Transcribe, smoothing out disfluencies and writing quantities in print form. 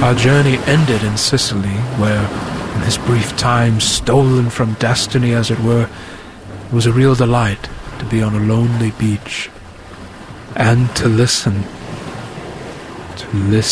Our journey ended in Sicily, where, in this brief time, stolen from destiny as it were, it was a real delight to be on a lonely beach and to listen